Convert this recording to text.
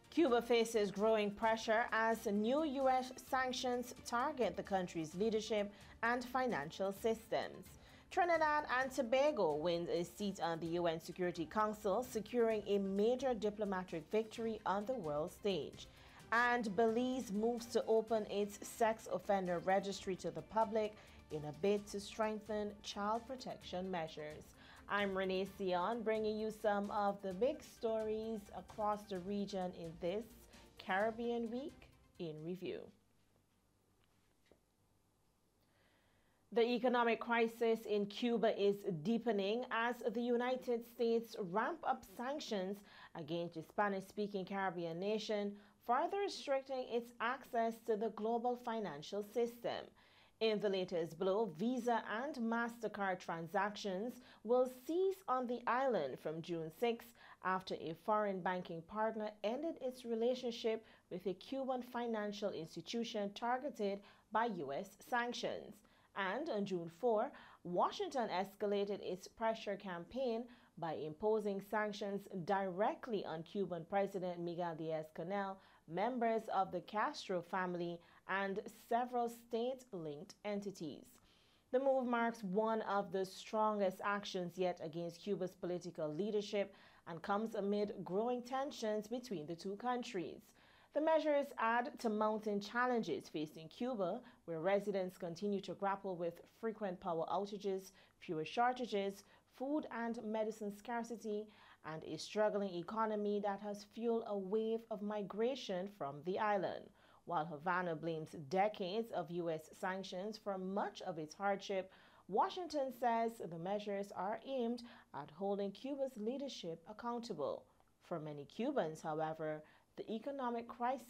Cuba faces growing pressure as new U.S. sanctions target the country's leadership and financial systems. Trinidad and Tobago wins a seat on the UN Security Council, securing a major diplomatic victory on the world stage. And Belize moves to open its sex offender registry to the public in a bid to strengthen child protection measures. I'm Renee Sion, bringing you some of the big stories across the region in this Caribbean Week in Review. The economic crisis in Cuba is deepening as the United States ramp up sanctions against the Spanish-speaking Caribbean nation, further restricting its access to the global financial system. In the latest blow, Visa and MasterCard transactions will cease on the island from June 6 after a foreign banking partner ended its relationship with a Cuban financial institution targeted by U.S. sanctions. And on June 4, Washington escalated its pressure campaign by imposing sanctions directly on Cuban President Miguel Diaz-Canel, members of the Castro family, and several state-linked entities. The move marks one of the strongest actions yet against Cuba's political leadership and comes amid growing tensions between the two countries. The measures add to mounting challenges facing Cuba, where residents continue to grapple with frequent power outages, fuel shortages, food and medicine scarcity, and a struggling economy that has fueled a wave of migration from the island. While Havana blames decades of U.S. sanctions for much of its hardship, Washington says the measures are aimed at holding Cuba's leadership accountable. For many Cubans, however, the economic crisis